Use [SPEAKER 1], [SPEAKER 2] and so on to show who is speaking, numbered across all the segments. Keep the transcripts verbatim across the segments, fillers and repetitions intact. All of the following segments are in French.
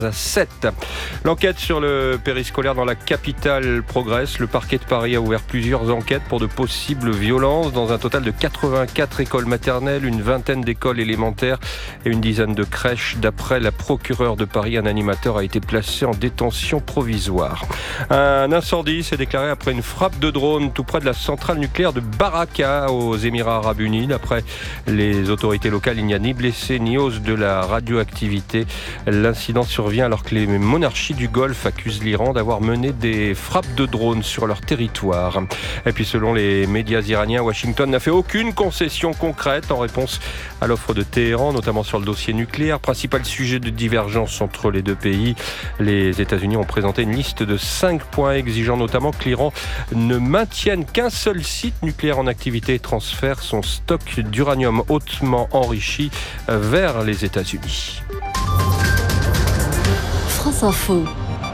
[SPEAKER 1] à sept. L'enquête sur le périscolaire dans la capitale progresse. Le parquet de Paris a ouvert plusieurs enquêtes pour de possibles violences dans un total de quatre-vingt-quatre écoles maternelles, une vingtaine d'écoles élémentaires et une dizaine de crèches. D'après la procureure de Paris, un animateur a été placé en détention provisoire. Un incendie s'est déclaré après une frappe de drone tout près de la centrale nucléaire de Baraka aux Émirats arabes unis. D'après les autorités locales, il n'y a ni blessés ni hausse de la radioactivité. L'incident survient alors que les monarchies du Golfe accusent l'Iran d'avoir mené des frappes de drones sur leur territoire. Et puis selon les médias iraniens, Washington n'a fait aucune concession concrète en réponse à l'offre de Téhéran, notamment sur le dossier nucléaire. Principal sujet de divergence entre les deux pays. Les États-Unis ont présenté une liste de cinq points exigeant notamment que l'Iran ne maintienne qu'un seul site nucléaire en activité et transfère son stock d'uranium hautement enrichi vers les États-Unis.
[SPEAKER 2] France Info.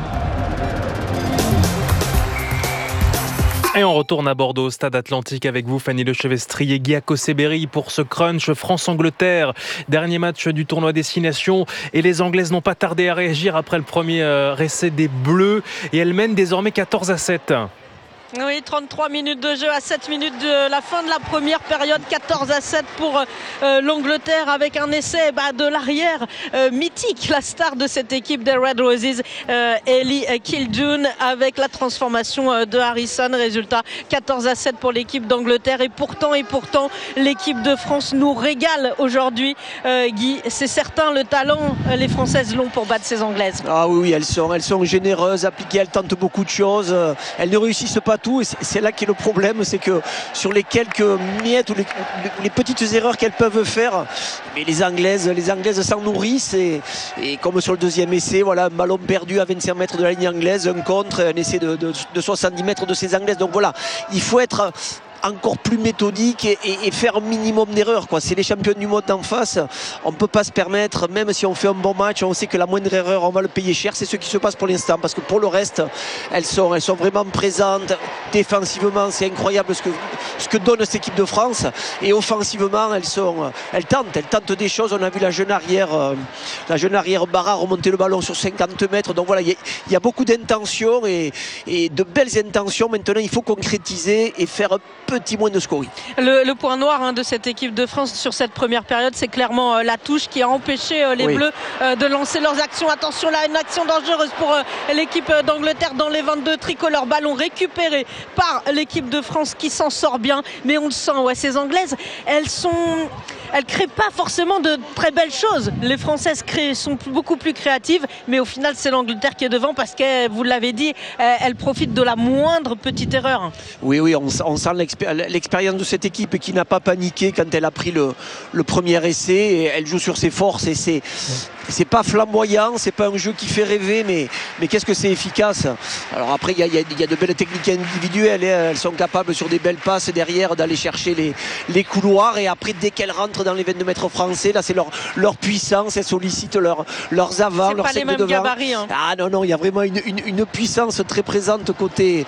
[SPEAKER 3] Et on retourne à Bordeaux, stade Atlantique avec vous, Fanny Lechevestrier et Guy Akoseberi pour ce crunch France-Angleterre. Dernier match du tournoi Destination et les Anglaises n'ont pas tardé à réagir après le premier essai des Bleus et elles mènent désormais quatorze à sept.
[SPEAKER 4] Oui, trente-trois minutes de jeu à sept minutes de la fin de la première période, quatorze à sept pour euh, l'Angleterre avec un essai bah, de l'arrière euh, mythique, la star de cette équipe des Red Roses, euh, Ellie Kildune, avec la transformation euh, de Harrison. Résultat quatorze à sept pour l'équipe d'Angleterre et pourtant et pourtant l'équipe de France nous régale aujourd'hui. Euh, Guy, c'est certain, le talent, euh, les Françaises l'ont pour battre ces Anglaises.
[SPEAKER 5] Ah oui, oui, elles sont, elles sont généreuses, appliquées, elles tentent beaucoup de choses, elles ne réussissent pas tout et c'est là qu'est le problème, c'est que sur les quelques miettes ou les, les petites erreurs qu'elles peuvent faire, mais les Anglaises les Anglaises s'en nourrissent et, et comme sur le deuxième essai, voilà, un ballon perdu à vingt-cinq mètres de la ligne anglaise, un contre, un essai de, de, de soixante-dix mètres de ces Anglaises, donc voilà, il faut être encore plus méthodique et, et, et faire un minimum d'erreurs, quoi. C'est les champions du monde en face, on ne peut pas se permettre, même si on fait un bon match, on sait que la moindre erreur on va le payer cher. C'est ce qui se passe pour l'instant, parce que pour le reste elles sont, elles sont vraiment présentes défensivement. C'est incroyable ce que, ce que donne cette équipe de France, et offensivement elles, sont, elles tentent elles tentent des choses. On a vu la jeune arrière euh, la jeune arrière Barra remonter le ballon sur cinquante mètres, donc voilà, il y, y a beaucoup d'intentions et, et de belles intentions. Maintenant il faut concrétiser et faire un petit moins de scoring.
[SPEAKER 4] Le, le point noir hein, de cette équipe de France sur cette première période, c'est clairement euh, la touche qui a empêché euh, les oui. Bleus euh, de lancer leurs actions. Attention là, une action dangereuse pour euh, l'équipe d'Angleterre dans les vingt-deux tricolores. Ballon récupéré par l'équipe de France qui s'en sort bien, mais on le sent, ouais, ces Anglaises, elles sont... elles ne créent pas forcément de très belles choses. Les Françaises créent, sont beaucoup plus créatives, mais au final c'est l'Angleterre qui est devant parce que, vous l'avez dit, elle profite de la moindre petite erreur.
[SPEAKER 5] Oui, oui, on, on sent l'expérience de cette équipe qui n'a pas paniqué quand elle a pris le, le premier essai. Et elle joue sur ses forces et c'est, c'est pas flamboyant, c'est pas un jeu qui fait rêver, mais, mais qu'est-ce que c'est efficace. Alors après, il y a, y, a, y a de belles techniques individuelles, hein. Elles sont capables sur des belles passes derrière d'aller chercher les, les couloirs, et après dès qu'elles rentrent dans les vingt-deux mètres français, là c'est leur, leur puissance, elles sollicitent leur, leurs avants, leurs
[SPEAKER 4] cinq de devant. Gabarits, hein.
[SPEAKER 5] Ah non, non, il y a vraiment une, une, une puissance très présente côté,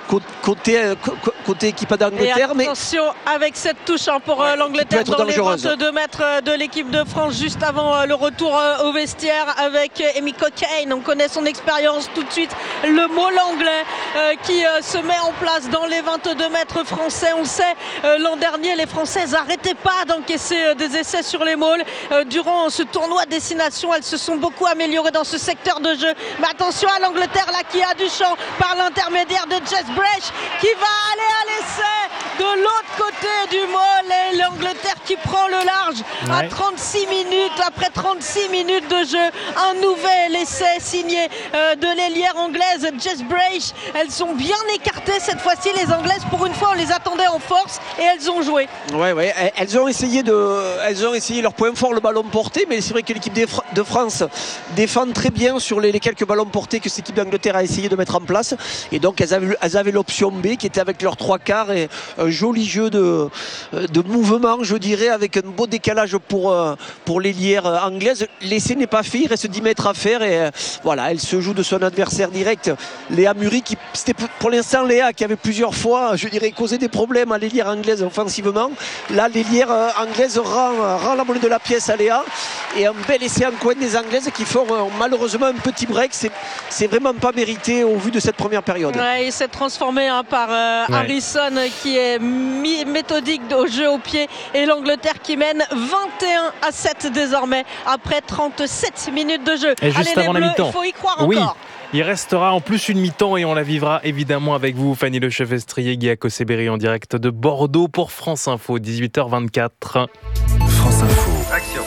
[SPEAKER 5] côté, côté équipe d'Angleterre.
[SPEAKER 4] Mais attention avec cette touche hein, pour ouais, l'Angleterre dans dangereuse. Les vingt-deux mètres de l'équipe de France juste avant le retour au vestiaire avec Amy Cochrane. On connaît son expérience tout de suite. Le môle anglais euh, qui euh, se met en place dans les vingt-deux mètres français. On sait, euh, l'an dernier, les Françaises n'arrêtaient pas d'encaisser euh, des essais sur les môles. Euh, durant ce tournoi Destination, elles se sont beaucoup améliorées dans ce secteur de jeu. Mais attention à l'Angleterre là qui a du champ par l'intermédiaire de Jess Brash qui va aller à l'essai de l'autre côté du môle, et l'Angleterre qui prend le large ouais. à trente-six minutes, après trente-six minutes de jeu, un nouvel essai signé euh, de l'ailière anglaise Jess Brash. Elles sont bien écartées cette fois-ci, les Anglaises. Pour une fois on les attendait en force et elles ont joué.
[SPEAKER 5] Ouais, ouais. Elles ont essayé de, elles ont essayé leur point fort, le ballon porté, mais c'est vrai que l'équipe de France défend très bien sur les, les quelques ballons portés que cette équipe d'Angleterre a essayé de mettre en place, et donc elles avaient, elles avaient l'option B qui était avec leurs trois quarts et un un joli jeu de, de mouvement, je dirais, avec un beau décalage pour, pour l'ailière anglaise. L'essai n'est pas fait, il reste dix mètres à faire et voilà, elle se joue de son adversaire direct, Léa Muri, qui c'était pour l'instant Léa qui avait plusieurs fois, je dirais, causé des problèmes à l'ailière anglaise offensivement. Là, l'ailière anglaise rend, rend la monnaie de la pièce à Léa et un bel essai en coin des Anglaises qui font malheureusement un petit break. C'est, c'est vraiment pas mérité au vu de cette première période.
[SPEAKER 4] Ouais, il s'est transformé hein, par euh, ouais. Harrison qui est mi- méthodique au jeu au pied et l'Angleterre qui mène vingt et un à sept désormais après trente-sept minutes de jeu.
[SPEAKER 3] Et juste
[SPEAKER 4] Allez,
[SPEAKER 3] avant
[SPEAKER 4] les
[SPEAKER 3] la
[SPEAKER 4] Bleus,
[SPEAKER 3] mi-temps.
[SPEAKER 4] Il faut y croire
[SPEAKER 3] oui.
[SPEAKER 4] encore.
[SPEAKER 3] Il restera en plus une mi-temps et on la vivra évidemment avec vous, Fanny Lechevestre, Guy Akoseberi en direct de Bordeaux pour France Info, dix-huit heures vingt-quatre.
[SPEAKER 2] France Info.
[SPEAKER 1] Action.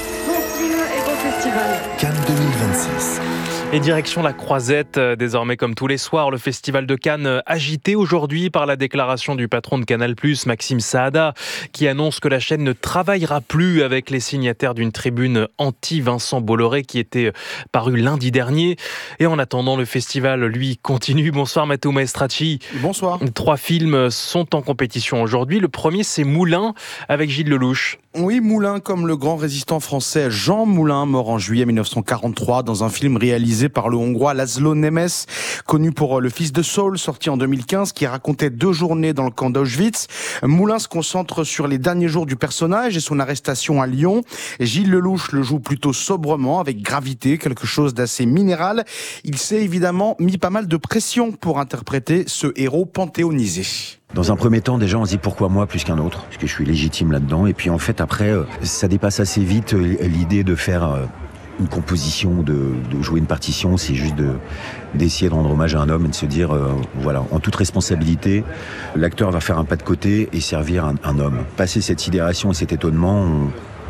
[SPEAKER 2] Cannes deux mille vingt-six.
[SPEAKER 3] Et direction la Croisette, désormais comme tous les soirs, le festival de Cannes agité aujourd'hui par la déclaration du patron de Canal plus, Maxime Saada, qui annonce que la chaîne ne travaillera plus avec les signataires d'une tribune anti-Vincent Bolloré qui était parue lundi dernier. Et en attendant, le festival, lui, continue. Bonsoir Matteo Maestracci.
[SPEAKER 6] Bonsoir.
[SPEAKER 3] Trois films sont en compétition aujourd'hui. Le premier, c'est Moulin, avec Gilles Lelouch.
[SPEAKER 6] Oui, Moulin, comme le grand résistant français Jean Moulin, mort en juillet mille neuf cent quarante-trois dans un film réalisé par le Hongrois Laszlo Nemes, connu pour Le Fils de Saul, sorti en deux mille quinze, qui racontait deux journées dans le camp d'Auschwitz. Moulin se concentre sur les derniers jours du personnage et son arrestation à Lyon. Gilles Lelouch le joue plutôt sobrement, avec gravité, quelque chose d'assez minéral. Il s'est évidemment mis pas mal de pression pour interpréter ce héros panthéonisé.
[SPEAKER 7] Dans un premier temps, déjà, on se dit pourquoi moi plus qu'un autre, parce que je suis légitime là-dedans. Et puis en fait, après, ça dépasse assez vite l'idée de faire une composition, de, de jouer une partition. C'est juste de, d'essayer de rendre hommage à un homme et de se dire, euh, voilà, en toute responsabilité, l'acteur va faire un pas de côté et servir un, un homme. Passer cette sidération et cet étonnement, on,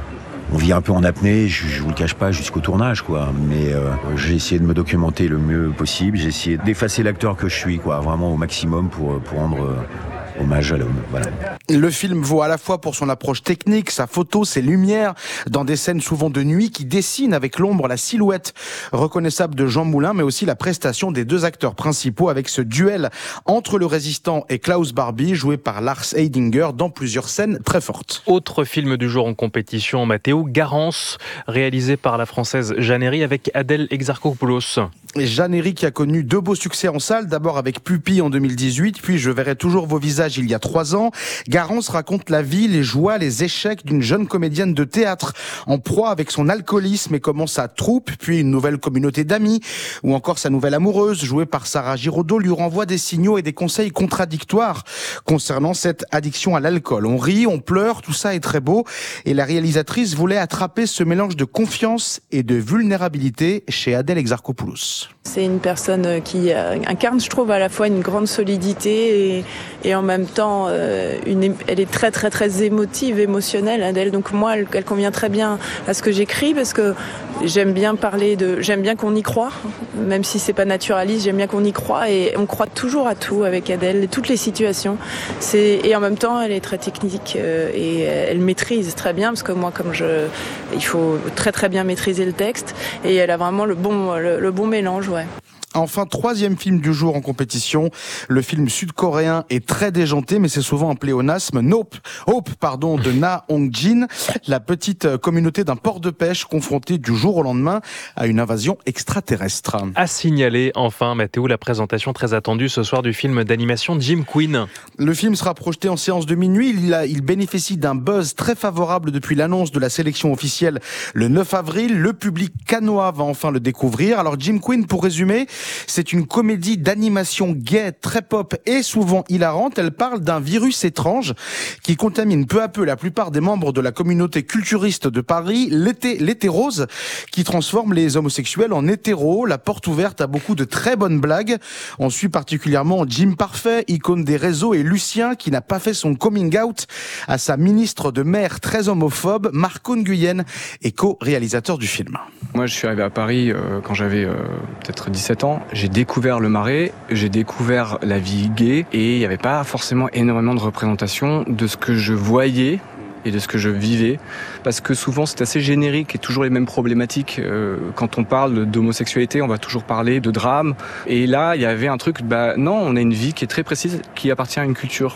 [SPEAKER 7] on vit un peu en apnée, je, je vous le cache pas, jusqu'au tournage, quoi. Mais euh, j'ai essayé de me documenter le mieux possible. J'ai essayé d'effacer l'acteur que je suis, quoi, vraiment au maximum pour, pour rendre euh, hommage à l'homme. Voilà.
[SPEAKER 6] Le film vaut à la fois pour son approche technique, sa photo, ses lumières, dans des scènes souvent de nuit qui dessinent avec l'ombre la silhouette reconnaissable de Jean Moulin, mais aussi la prestation des deux acteurs principaux avec ce duel entre le résistant et Klaus Barbie, joué par Lars Eidinger dans plusieurs scènes très fortes.
[SPEAKER 3] Autre film du jour en compétition, Matteo, Garance, réalisé par la française Jeanne Herry avec Adèle Exarchopoulos.
[SPEAKER 6] Et Jeanne Herry qui a connu deux beaux succès en salle, d'abord avec Pupille en deux mille dix-huit, puis Je verrai toujours vos visages il y a trois ans. Garance raconte la vie, les joies, les échecs d'une jeune comédienne de théâtre en proie avec son alcoolisme et comment sa troupe, puis une nouvelle communauté d'amis, ou encore sa nouvelle amoureuse, jouée par Sarah Giraudot, lui renvoie des signaux et des conseils contradictoires concernant cette addiction à l'alcool. On rit, on pleure, tout ça est très beau, et la réalisatrice voulait attraper ce mélange de confiance et de vulnérabilité chez Adèle Exarchopoulos.
[SPEAKER 8] C'est une personne qui incarne, je trouve, à la fois une grande solidité et, et en même temps, euh, une, elle est très très très émotive, émotionnelle, Adèle. Donc moi, elle, elle convient très bien à ce que j'écris parce que j'aime bien parler de, j'aime bien qu'on y croit, même si c'est pas naturaliste, j'aime bien qu'on y croit et on croit toujours à tout avec Adèle, toutes les situations. C'est, et en même temps, elle est très technique euh, et elle maîtrise très bien parce que moi, comme je, il faut très très bien maîtriser le texte et elle a vraiment le bon le, le bon mélange, ouais.
[SPEAKER 6] Enfin, troisième film du jour en compétition, le film sud-coréen est très déjanté, mais c'est souvent un pléonasme. Nope, Hope, pardon, de Na Hong-jin, la petite communauté d'un port de pêche confrontée du jour au lendemain à une invasion extraterrestre.
[SPEAKER 3] À signaler, enfin, Mathéo, la présentation très attendue ce soir du film d'animation Jim Queen.
[SPEAKER 6] Le film sera projeté en séance de minuit. Il, a, il bénéficie d'un buzz très favorable depuis l'annonce de la sélection officielle le neuf avril. Le public cannois va enfin le découvrir. Alors, Jim Queen, pour résumer, c'est une comédie d'animation gaie, très pop et souvent hilarante. Elle parle d'un virus étrange qui contamine peu à peu la plupart des membres de la communauté culturiste de Paris, l'été, l'hétérose, qui transforme les homosexuels en hétéros. La porte ouverte à beaucoup de très bonnes blagues. On suit particulièrement Jim Parfait, icône des réseaux, et Lucien, qui n'a pas fait son coming out à sa ministre de mer très homophobe, Marco Nguyen, et co-réalisateur du film.
[SPEAKER 9] Moi, je suis arrivé à Paris euh, quand j'avais euh, peut-être dix-sept ans. J'ai découvert le Marais, j'ai découvert la vie gay et il n'y avait pas forcément énormément de représentation de ce que je voyais et de ce que je vivais, parce que souvent c'est assez générique et toujours les mêmes problématiques. Euh, quand on parle d'homosexualité, on va toujours parler de drame, et là il y avait un truc, bah non, on a une vie qui est très précise, qui appartient à une culture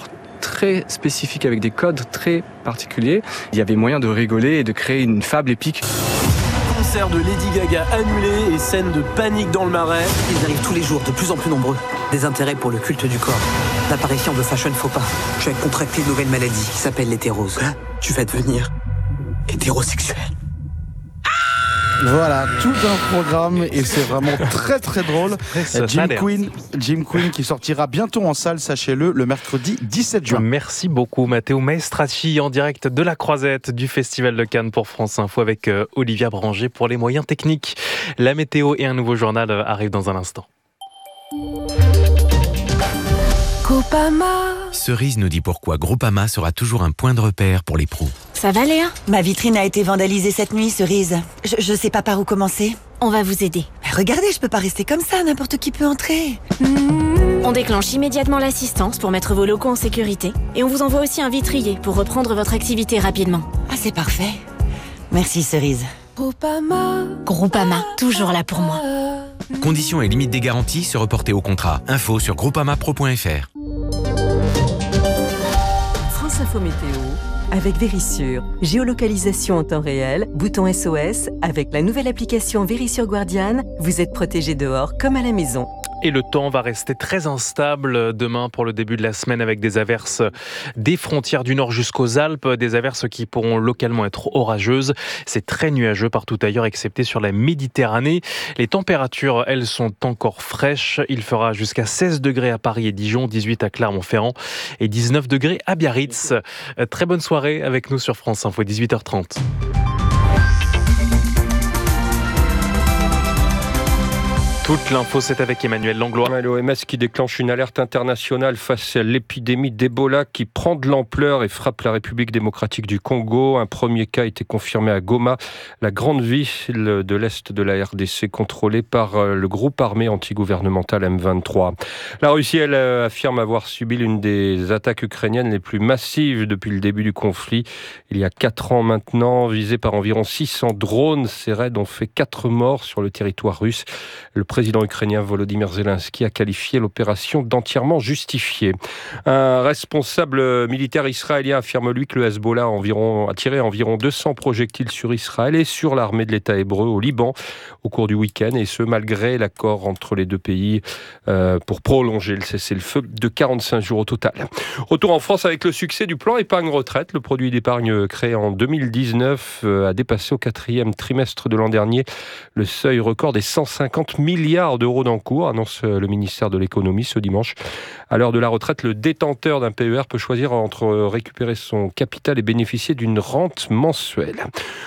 [SPEAKER 9] très spécifiques avec des codes très particuliers. Il y avait moyen de rigoler et de créer une fable épique.
[SPEAKER 10] Concert de Lady Gaga annulé et scène de panique dans le Marais.
[SPEAKER 11] Ils arrivent tous les jours, de plus en plus nombreux. Des intérêts pour le culte du corps. L'apparition de Fashion Faux Pas. Tu as contracté une nouvelle maladie qui s'appelle l'hétérose. Tu vas devenir hétérosexuel.
[SPEAKER 6] Voilà, tout un programme et c'est vraiment très très drôle.
[SPEAKER 3] Ça,
[SPEAKER 6] Jim
[SPEAKER 3] ça
[SPEAKER 6] Quinn, Jim Quinn qui sortira bientôt en salle, sachez-le, le mercredi dix-sept juin.
[SPEAKER 3] Merci beaucoup Matteo Maestracci en direct de la Croisette du Festival de Cannes pour France Info avec euh, Olivia Branger pour les moyens techniques. La météo et un nouveau journal euh, arrivent dans un instant.
[SPEAKER 12] Groupama.
[SPEAKER 13] Cerise nous dit pourquoi Groupama sera toujours un point de repère pour les pros.
[SPEAKER 12] Ça va Léa ?
[SPEAKER 14] Ma vitrine a été vandalisée cette nuit, Cerise. Je, je sais pas par où commencer.
[SPEAKER 12] On va vous aider.
[SPEAKER 14] Mais regardez, je peux pas rester comme ça, n'importe qui peut entrer.
[SPEAKER 12] Mmh. On déclenche immédiatement l'assistance pour mettre vos locaux en sécurité. Et on vous envoie aussi un vitrier pour reprendre votre activité rapidement.
[SPEAKER 14] Ah, c'est parfait. Merci Cerise.
[SPEAKER 12] Groupama. Groupama, toujours là pour moi.
[SPEAKER 13] Conditions et limites des garanties se reporter au contrat. Info sur groupamapro point f r.
[SPEAKER 15] France Info Météo avec Vérissure. Géolocalisation en temps réel, bouton S O S. Avec la nouvelle application Vérissure Guardian, vous êtes protégé dehors comme à la maison.
[SPEAKER 3] Et le temps va rester très instable demain pour le début de la semaine avec des averses des frontières du nord jusqu'aux Alpes, des averses qui pourront localement être orageuses. C'est très nuageux partout ailleurs excepté sur la Méditerranée. Les températures, elles, sont encore fraîches. Il fera jusqu'à seize degrés à Paris et Dijon, dix-huit à Clermont-Ferrand et dix-neuf degrés à Biarritz. Très bonne soirée avec nous sur France Info, dix-huit heures trente. Toute l'info, c'est avec Emmanuel Langlois.
[SPEAKER 1] L'O M S qui déclenche une alerte internationale face à l'épidémie d'Ebola qui prend de l'ampleur et frappe la République démocratique du Congo. Un premier cas a été confirmé à Goma, la grande ville de l'Est de la R D C contrôlée par le groupe armé antigouvernemental M vingt-trois. La Russie, elle, affirme avoir subi l'une des attaques ukrainiennes les plus massives depuis le début du conflit. Il y a quatre ans maintenant, visé par environ six cents drones, ces raids ont fait quatre morts sur le territoire russe. Le Le président ukrainien Volodymyr Zelensky a qualifié l'opération d'entièrement justifiée. Un responsable militaire israélien affirme lui que le Hezbollah a, environ, a tiré environ deux cents projectiles sur Israël et sur l'armée de l'État hébreu au Liban au cours du week-end, et ce malgré l'accord entre les deux pays euh, pour prolonger le cessez-le-feu de quarante-cinq jours au total. Retour en France avec le succès du plan épargne retraite. Le produit d'épargne créé en deux mille dix-neuf euh, a dépassé au quatrième trimestre de l'an dernier le seuil record des cent cinquante milliards d'euros d'encours, annonce le ministère de l'économie ce dimanche. À l'heure de la retraite, le détenteur d'un P E R peut choisir entre récupérer son capital et bénéficier d'une rente mensuelle.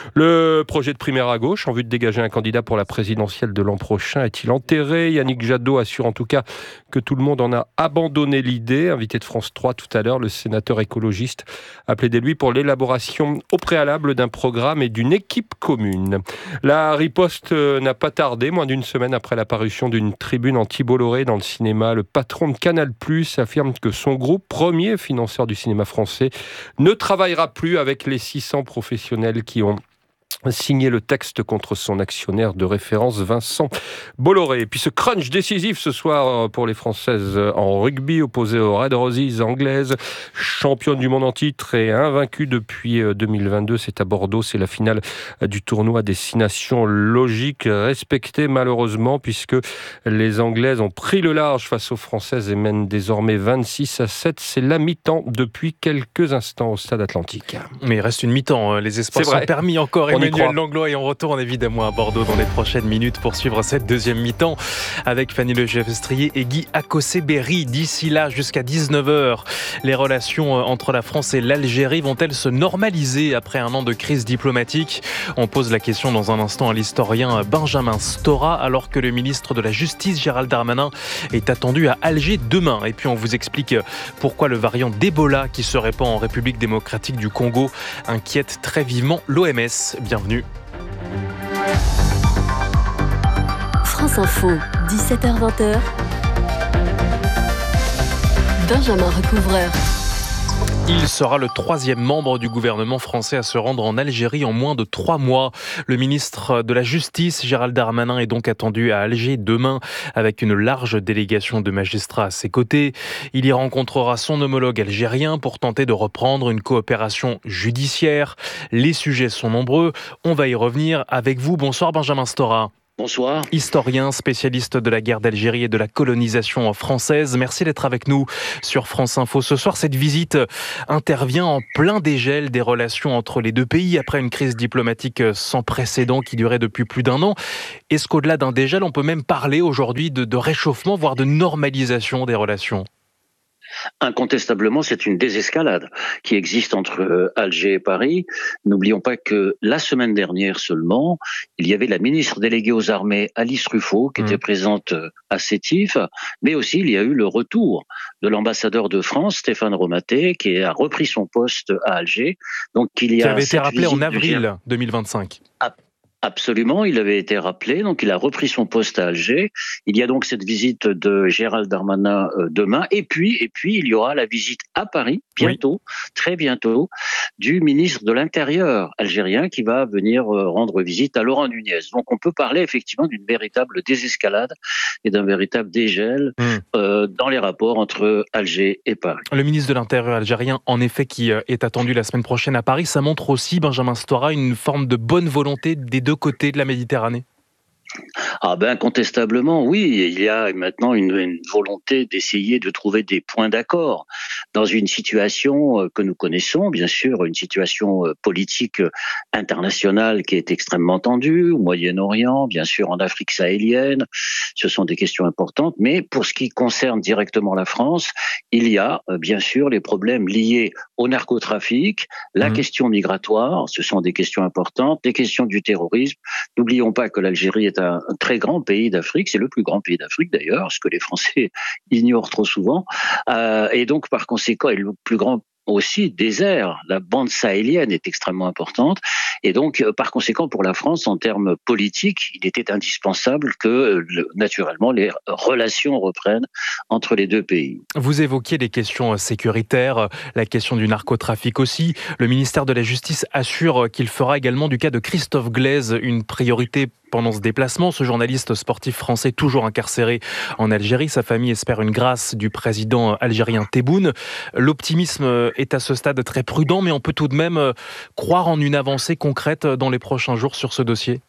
[SPEAKER 1] Le projet de primaire à gauche, en vue de dégager un candidat pour la présidentielle de l'an prochain, est-il enterré ? Yannick Jadot assure en tout cas que tout le monde en a abandonné l'idée. Invité de France trois tout à l'heure, le sénateur écologiste a plaidé lui pour l'élaboration au préalable d'un programme et d'une équipe commune. La riposte n'a pas tardé, moins d'une semaine après la parution d'une tribune anti-Bolloré dans le cinéma. Le patron de Canal plus, affirme que son groupe, premier financeur du cinéma français, ne travaillera plus avec les six cents professionnels qui ont signé le texte contre son actionnaire de référence Vincent Bolloré. Et puis ce crunch décisif ce soir pour les Françaises en rugby, opposées aux Red Roses anglaises, championne du monde en titre et invaincue depuis deux mille vingt-deux. C'est à Bordeaux, c'est la finale du tournoi Destination Logique, respectée malheureusement puisque les Anglaises ont pris le large face aux Françaises et mènent désormais vingt-six à sept. C'est la mi-temps depuis quelques instants au Stade Atlantique.
[SPEAKER 3] Mais il reste une mi-temps, les espoirs sont permis encore. Emmanuel Langlois, et on retourne évidemment à Bordeaux dans les prochaines minutes pour suivre cette deuxième mi-temps avec Fanny Legev-Estrier et Guy Akoseberi. D'ici là, jusqu'à dix-neuf heures, les relations entre la France et l'Algérie vont-elles se normaliser après un an de crise diplomatique ? On pose la question dans un instant à l'historien Benjamin Stora, alors que le ministre de la Justice, Gérald Darmanin, est attendu à Alger demain. Et puis on vous explique pourquoi le variant d'Ebola qui se répand en République démocratique du Congo inquiète très vivement l'O M S. Bienvenue.
[SPEAKER 12] France Info, dix-sept heures vingt. Benjamin Recouvreur.
[SPEAKER 3] Il sera le troisième membre du gouvernement français à se rendre en Algérie en moins de trois mois. Le ministre de la Justice, Gérald Darmanin, est donc attendu à Alger demain avec une large délégation de magistrats à ses côtés. Il y rencontrera son homologue algérien pour tenter de reprendre une coopération judiciaire. Les sujets sont nombreux. On va y revenir avec vous. Bonsoir Benjamin Stora.
[SPEAKER 16] Bonsoir.
[SPEAKER 3] Historien, spécialiste de la guerre d'Algérie et de la colonisation française. Merci d'être avec nous sur France Info. Ce soir, cette visite intervient en plein dégel des relations entre les deux pays après une crise diplomatique sans précédent qui durait depuis plus d'un an. Est-ce qu'au-delà d'un dégel, on peut même parler aujourd'hui de, de réchauffement, voire de normalisation des relations ?
[SPEAKER 16] Incontestablement, c'est une désescalade qui existe entre Alger et Paris. N'oublions pas que la semaine dernière seulement, il y avait la ministre déléguée aux armées, Alice Ruffaut, qui mmh. était présente à Sétif, mais aussi il y a eu le retour de l'ambassadeur de France, Stéphane Romaté, qui a repris son poste à Alger. Donc, il y a
[SPEAKER 3] qui avait été rappelé en avril deux mille vingt-cinq.
[SPEAKER 16] Ah. Absolument, il avait été rappelé, donc il a repris son poste à Alger. Il y a donc cette visite de Gérald Darmanin euh, demain, et puis et puis il y aura la visite à Paris bientôt, oui. très bientôt, du ministre de l'Intérieur algérien qui va venir euh, rendre visite à Laurent Nunez. Donc on peut parler effectivement d'une véritable désescalade et d'un véritable dégel mmh. euh, dans les rapports entre Alger et Paris.
[SPEAKER 3] Le ministre de l'Intérieur algérien, en effet, qui est attendu la semaine prochaine à Paris, ça montre aussi, Benjamin Stora, une forme de bonne volonté des deux côtés de la Méditerranée.
[SPEAKER 16] Ah ben incontestablement, oui, il y a maintenant une, une volonté d'essayer de trouver des points d'accord dans une situation que nous connaissons, bien sûr, une situation politique internationale qui est extrêmement tendue, au Moyen-Orient, bien sûr en Afrique sahélienne, ce sont des questions importantes, mais pour ce qui concerne directement la France, il y a bien sûr les problèmes liés au narcotrafic, la mmh. question migratoire, ce sont des questions importantes, les questions du terrorisme. N'oublions pas que l'Algérie est un très grand pays d'Afrique, c'est le plus grand pays d'Afrique d'ailleurs, ce que les Français ignorent trop souvent, euh, et donc par conséquent, est le plus grand aussi désert. La bande sahélienne est extrêmement importante et donc par conséquent pour la France en termes politiques, il était indispensable que naturellement les relations reprennent entre les deux pays.
[SPEAKER 3] Vous évoquiez les questions sécuritaires, la question du narcotrafic aussi. Le ministère de la Justice assure qu'il fera également du cas de Christophe Glaise une priorité pendant ce déplacement. Ce journaliste sportif français toujours incarcéré en Algérie, sa famille espère une grâce du président algérien Tebboune. L'optimisme est à ce stade très prudent, mais on peut tout de même croire en une avancée concrète dans les prochains jours sur ce dossier.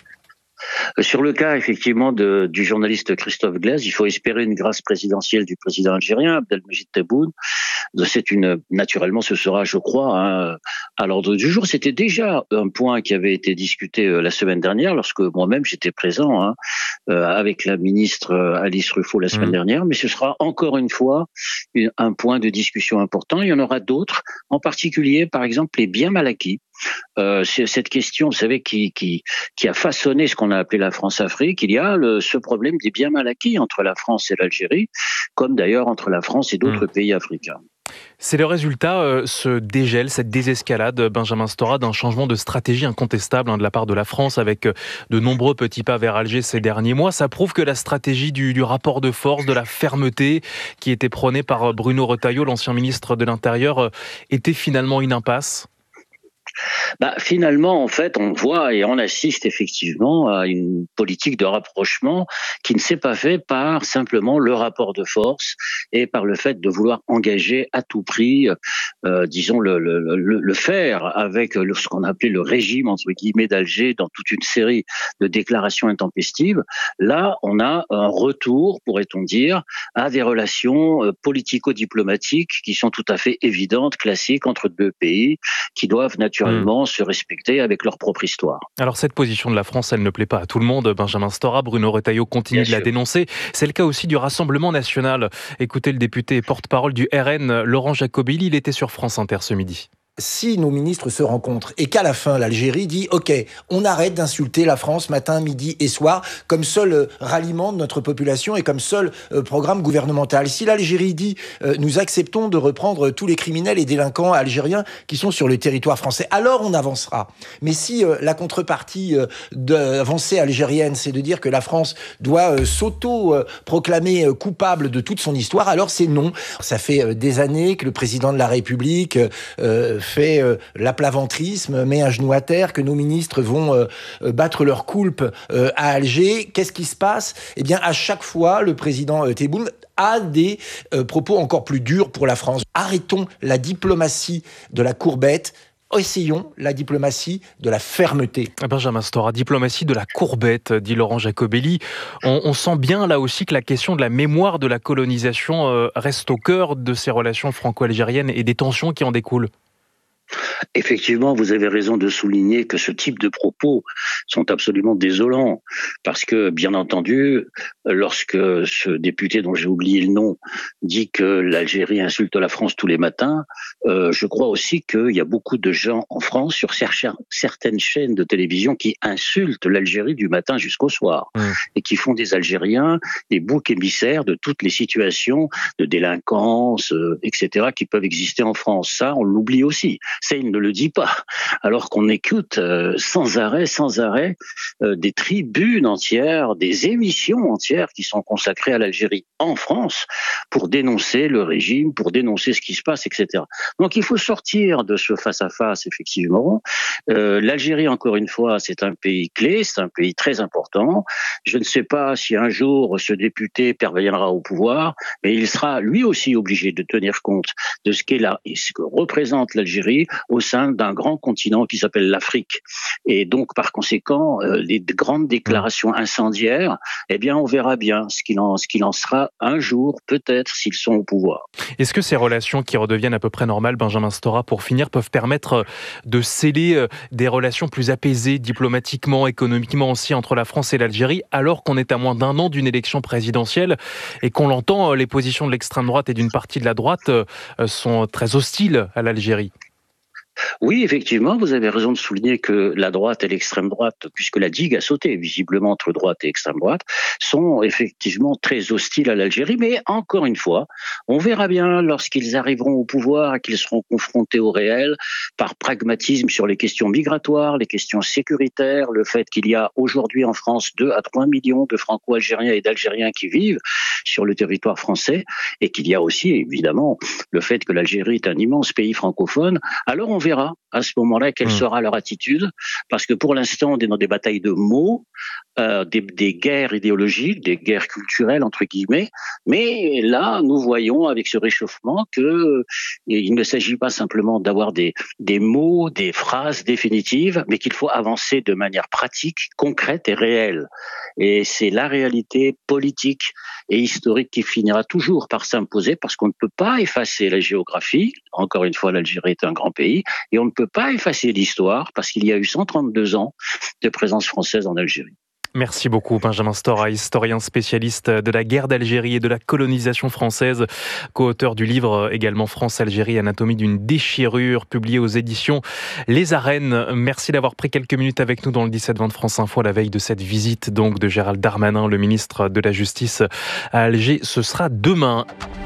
[SPEAKER 16] Sur le cas, effectivement, de, du journaliste Christophe Glaise, il faut espérer une grâce présidentielle du président algérien, Abdelmejid Tebboune. C'est une, naturellement, ce sera, je crois, hein, à l'ordre du jour. C'était déjà un point qui avait été discuté la semaine dernière, lorsque moi-même j'étais présent hein, avec la ministre Alice Ruffaut la semaine mmh. dernière, mais ce sera encore une fois une, un point de discussion important. Il y en aura d'autres, en particulier, par exemple, les biens mal acquis. Euh, c'est cette question, vous savez, qui, qui, qui a façonné ce qu'on a appelé la France-Afrique. Il y a le, ce problème des biens mal acquis entre la France et l'Algérie, comme d'ailleurs entre la France et d'autres mmh. pays africains.
[SPEAKER 3] C'est le résultat, euh, ce dégel, cette désescalade, Benjamin Stora, d'un changement de stratégie incontestable hein, de la part de la France avec euh, de nombreux petits pas vers Alger ces derniers mois. Ça prouve que la stratégie du, du rapport de force, de la fermeté qui était prônée par Bruno Retailleau, l'ancien ministre de l'Intérieur, euh, était finalement une impasse.
[SPEAKER 16] Bah, finalement, en fait, on voit et on assiste effectivement à une politique de rapprochement qui ne s'est pas fait par simplement le rapport de force et par le fait de vouloir engager à tout prix, euh, disons, le, le, le, le faire avec le, ce qu'on appelait le régime, entre guillemets, d'Alger dans toute une série de déclarations intempestives. Là, on a un retour, pourrait-on dire, à des relations politico-diplomatiques qui sont tout à fait évidentes, classiques entre deux pays qui doivent naturellement mmh. se respecter avec leur propre histoire.
[SPEAKER 3] Alors cette position de la France, elle ne plaît pas à tout le monde. Benjamin Stora, Bruno Retailleau continue Bien de sûr. la dénoncer. C'est le cas aussi du Rassemblement national. Écoutez le député porte-parole du R N, Laurent Jacobelli, il était sur France Inter ce midi.
[SPEAKER 17] si nos ministres se rencontrent et qu'à la fin, l'Algérie dit « Ok, on arrête d'insulter la France matin, midi et soir comme seul euh, ralliement de notre population et comme seul euh, programme gouvernemental. » Si l'Algérie dit euh, « Nous acceptons de reprendre tous les criminels et délinquants algériens qui sont sur le territoire français », alors on avancera. Mais si euh, la contrepartie euh, d'avancée algérienne, c'est de dire que la France doit euh, s'auto-proclamer euh, coupable de toute son histoire, alors c'est non. Ça fait euh, des années que le président de la République euh, fait euh, l'aplaventrisme, met un genou à terre, que nos ministres vont euh, battre leur coulpe euh, à Alger. Qu'est-ce qui se passe ? Eh bien, à chaque fois, le président euh, Tebboune a des euh, propos encore plus durs pour la France. Arrêtons la diplomatie de la courbette. Essayons la diplomatie de la fermeté.
[SPEAKER 3] Benjamin Stora, diplomatie de la courbette, dit Laurent Jacobelli. On, on sent bien là aussi que la question de la mémoire de la colonisation euh, reste au cœur de ces relations franco-algériennes et des tensions qui en découlent.
[SPEAKER 16] Effectivement, vous avez raison de souligner que ce type de propos sont absolument désolants, parce que, bien entendu, lorsque ce député dont j'ai oublié le nom dit que l'Algérie insulte la France tous les matins, euh, je crois aussi qu'il y a beaucoup de gens en France, sur certaines chaînes de télévision, qui insultent l'Algérie du matin jusqu'au soir, mmh. et qui font des Algériens des boucs émissaires de toutes les situations de délinquance, euh, et cetera, qui peuvent exister en France. Ça, on l'oublie aussi. Ça, il ne le dit pas, alors qu'on écoute euh, sans arrêt, sans arrêt, euh, des tribunes entières, des émissions entières qui sont consacrées à l'Algérie en France pour dénoncer le régime, pour dénoncer ce qui se passe, et cetera. Donc il faut sortir de ce face-à-face, effectivement. Euh, L'Algérie, encore une fois, c'est un pays clé, c'est un pays très important. Je ne sais pas si un jour ce député parviendra au pouvoir, mais il sera lui aussi obligé de tenir compte de ce qu'est là, et ce que représente l'Algérie au sein d'un grand continent qui s'appelle l'Afrique. Et donc, par conséquent, euh, les grandes déclarations incendiaires, eh bien, on verra bien ce qu'il en, ce qu'il en sera un jour, peut-être, s'ils sont au pouvoir.
[SPEAKER 3] Est-ce que ces relations qui redeviennent à peu près normales, Benjamin Stora, pour finir, peuvent permettre de sceller des relations plus apaisées, diplomatiquement, économiquement aussi, entre la France et l'Algérie, alors qu'on est à moins d'un an d'une élection présidentielle et qu'on l'entend, les positions de l'extrême droite et d'une partie de la droite sont très hostiles à l'Algérie?
[SPEAKER 16] Oui, effectivement, vous avez raison de souligner que la droite et l'extrême droite, puisque la digue a sauté visiblement entre droite et extrême droite, sont effectivement très hostiles à l'Algérie. Mais encore une fois, on verra bien lorsqu'ils arriveront au pouvoir et qu'ils seront confrontés au réel, par pragmatisme sur les questions migratoires, les questions sécuritaires, le fait qu'il y a aujourd'hui en France deux à trois millions de Franco-Algériens et d'Algériens qui vivent sur le territoire français, et qu'il y a aussi évidemment le fait que l'Algérie est un immense pays francophone. Alors on verra à ce moment-là quelle mmh. sera leur attitude, parce que pour l'instant on est dans des batailles de mots, euh, des, des guerres idéologiques, des guerres culturelles entre guillemets, mais là nous voyons avec ce réchauffement que euh, il ne s'agit pas simplement d'avoir des, des mots, des phrases définitives, mais qu'il faut avancer de manière pratique, concrète et réelle. Et c'est la réalité politique et historique qui finira toujours par s'imposer, parce qu'on ne peut pas effacer la géographie. Encore une fois, l'Algérie est un grand pays, et on ne peut pas effacer l'histoire, parce qu'il y a eu cent trente-deux ans de présence française en Algérie.
[SPEAKER 3] Merci beaucoup Benjamin Stora, historien spécialiste de la guerre d'Algérie et de la colonisation française, co-auteur du livre également France-Algérie, anatomie d'une déchirure, publié aux éditions Les Arènes. Merci d'avoir pris quelques minutes avec nous dans le dix-sept vingt de France Info à la veille de cette visite donc de Gérald Darmanin, le ministre de la Justice à Alger. Ce sera demain.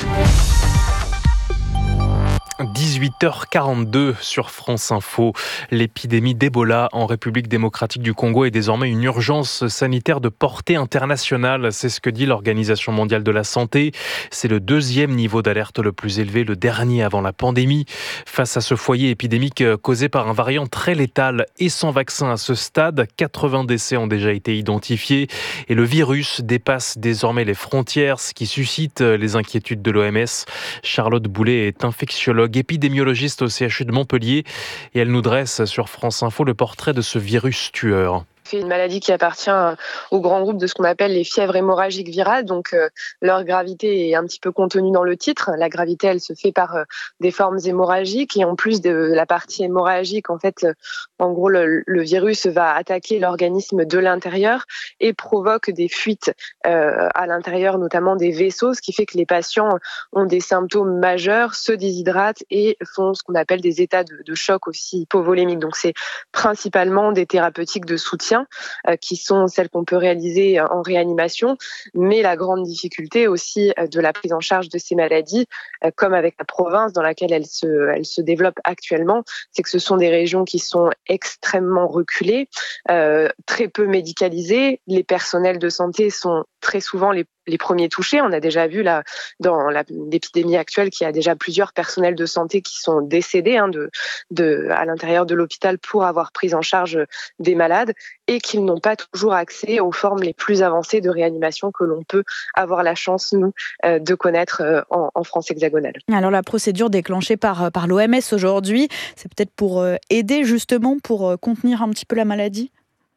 [SPEAKER 3] dix-huit heures quarante-deux sur France Info. L'épidémie d'Ebola en République démocratique du Congo est désormais une urgence sanitaire de portée internationale. C'est ce que dit l'Organisation mondiale de la santé. C'est le deuxième niveau d'alerte le plus élevé, le dernier avant la pandémie. Face à ce foyer épidémique causé par un variant très létal et sans vaccin à ce stade, quatre-vingts décès ont déjà été identifiés et le virus dépasse désormais les frontières, ce qui suscite les inquiétudes de l'O M S. Charlotte Boulet est infectiologue, épidémiologiste au C H U de Montpellier, et elle nous dresse sur France Info le portrait de ce virus tueur.
[SPEAKER 18] C'est une maladie qui appartient au grand groupe de ce qu'on appelle les fièvres hémorragiques virales. Donc, euh, leur gravité est un petit peu contenue dans le titre. La gravité, elle se fait par euh, des formes hémorragiques. Et en plus de la partie hémorragique, en fait, euh, en gros, le, le virus va attaquer l'organisme de l'intérieur et provoque des fuites euh, à l'intérieur, notamment des vaisseaux, ce qui fait que les patients ont des symptômes majeurs, se déshydratent et font ce qu'on appelle des états de, de choc aussi hypovolémiques. Donc, c'est principalement des thérapeutiques de soutien qui sont celles qu'on peut réaliser en réanimation, mais la grande difficulté aussi de la prise en charge de ces maladies, comme avec la province dans laquelle elle se, elle se développe actuellement, c'est que ce sont des régions qui sont extrêmement reculées, euh, très peu médicalisées, les personnels de santé sont très souvent les les premiers touchés. On a déjà vu là, dans la, l'épidémie actuelle qu'il y a déjà plusieurs personnels de santé qui sont décédés hein, de, de, à l'intérieur de l'hôpital pour avoir pris en charge des malades et qu'ils n'ont pas toujours accès aux formes les plus avancées de réanimation que l'on peut avoir la chance, nous, euh, de connaître euh, en, en France hexagonale.
[SPEAKER 19] Alors la procédure déclenchée par, par l'O M S aujourd'hui, c'est peut-être pour euh, aider justement, pour euh, contenir un petit peu la maladie ?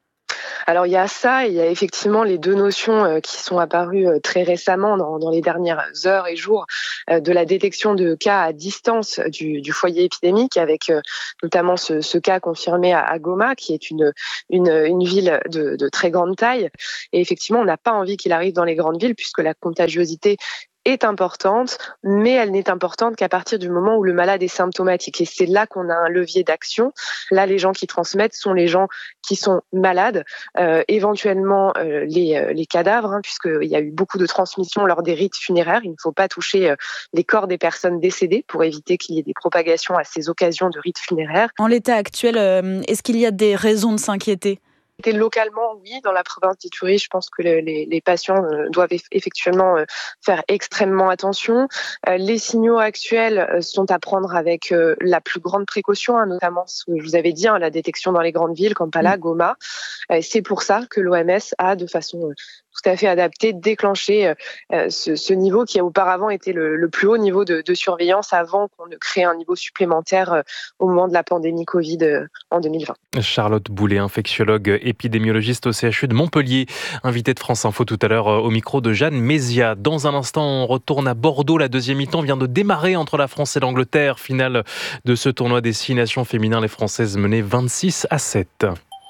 [SPEAKER 18] Alors il y a ça, et il y a effectivement les deux notions euh, qui sont apparues euh, très récemment dans, dans les dernières heures et jours euh, de la détection de cas à distance du, du foyer épidémique, avec euh, notamment ce, ce cas confirmé à, à Goma, qui est une, une, une ville de, de très grande taille. Et effectivement, on n'a pas envie qu'il arrive dans les grandes villes puisque la contagiosité est importante, mais elle n'est importante qu'à partir du moment où le malade est symptomatique. Et c'est là qu'on a un levier d'action. Là, les gens qui transmettent sont les gens qui sont malades, euh, éventuellement euh, les, euh, les cadavres, hein, puisqu'il y a eu beaucoup de transmissions lors des rites funéraires. Il ne faut pas toucher euh, les corps des personnes décédées pour éviter qu'il y ait des propagations à ces occasions de rites funéraires.
[SPEAKER 19] En l'état actuel, euh, est-ce qu'il y a des raisons de s'inquiéter ?
[SPEAKER 18] Localement, oui, dans la province d'Ituri, je pense que les, les patients doivent effectivement faire extrêmement attention. Les signaux actuels sont à prendre avec la plus grande précaution, hein, notamment ce que je vous avais dit, hein, la détection dans les grandes villes, Kampala, Goma. C'est pour ça que l'O M S a, de façon tout à fait adaptée, déclenché ce, ce niveau qui a auparavant été le, le plus haut niveau de, de surveillance avant qu'on ne crée un niveau supplémentaire au moment de la pandémie Covid en deux mille vingt.
[SPEAKER 3] Charlotte Boulet, infectiologue épidémiologiste au C H U de Montpellier, invitée de France Info tout à l'heure au micro de Jeanne Mézia. Dans un instant, on retourne à Bordeaux. La deuxième mi-temps vient de démarrer entre la France et l'Angleterre. Finale de ce tournoi des six nations féminins. Les Françaises menaient vingt-six à sept.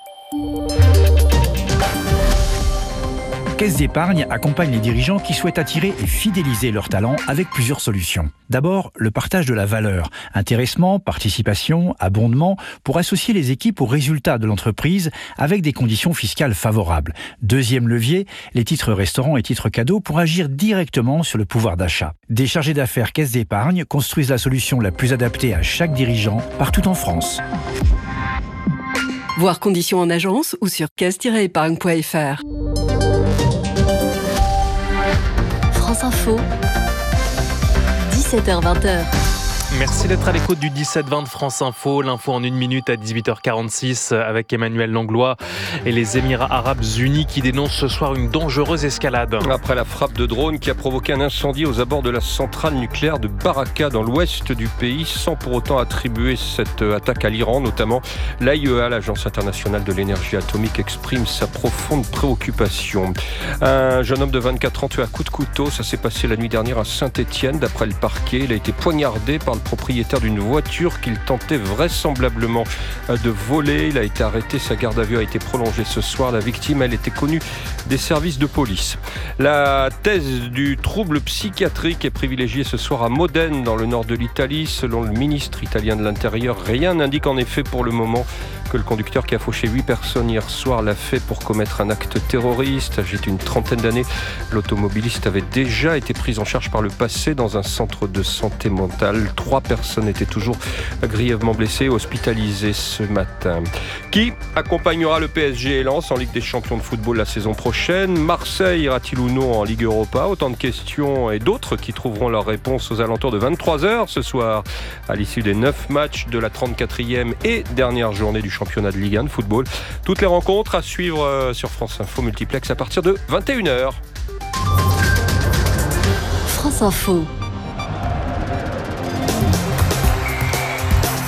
[SPEAKER 20] Caisse d'Épargne accompagne les dirigeants qui souhaitent attirer et fidéliser leurs talents avec plusieurs solutions. D'abord, le partage de la valeur, intéressement, participation, abondement, pour associer les équipes aux résultats de l'entreprise avec des conditions fiscales favorables. Deuxième levier, les titres restaurants et titres cadeaux pour agir directement sur le pouvoir d'achat. Des chargés d'affaires Caisse d'Épargne construisent la solution la plus adaptée à chaque dirigeant partout en France.
[SPEAKER 15] Voir conditions en agence ou sur caisse tiret épargne point f r. France Info, dix-sept heures vingt.
[SPEAKER 3] Merci d'être à l'écoute du dix-sept vingt de France Info. L'info en une minute à dix-huit heures quarante-six avec Emmanuel Langlois et les Émirats Arabes Unis qui dénoncent ce soir une dangereuse escalade.
[SPEAKER 1] Après la frappe de drone qui a provoqué un incendie aux abords de la centrale nucléaire de Baraka dans l'ouest du pays, sans pour autant attribuer cette attaque à l'Iran notamment, l'A I E A, l'Agence internationale de l'énergie atomique, exprime sa profonde préoccupation. Un jeune homme de vingt-quatre ans tué à coups de couteau, ça s'est passé la nuit dernière à Saint-Étienne. D'après le parquet, il a été poignardé par le propriétaire d'une voiture qu'il tentait vraisemblablement de voler. Il a été arrêté, sa garde à vue a été prolongée ce soir. La victime, elle était connue des services de police. La thèse du trouble psychiatrique est privilégiée ce soir à Modène, dans le nord de l'Italie. Selon le ministre italien de l'Intérieur, rien n'indique en effet pour le moment que le conducteur qui a fauché huit personnes hier soir l'a fait pour commettre un acte terroriste. Âgé d'une trentaine d'années, l'automobiliste avait déjà été pris en charge par le passé dans un centre de santé mentale. Trois personnes étaient toujours grièvement blessées, hospitalisées ce matin. Qui accompagnera le P S G et Lens en Ligue des Champions de football la saison prochaine? Marseille ira-t-il ou non en Ligue Europa? Autant de questions et d'autres qui trouveront leur réponse aux alentours de vingt-trois heures ce soir, à l'issue des neuf matchs de la trente-quatrième et dernière journée du championnat de Ligue un de football. Toutes les rencontres à suivre sur France Info Multiplex à partir de vingt et une heures.
[SPEAKER 15] France Info.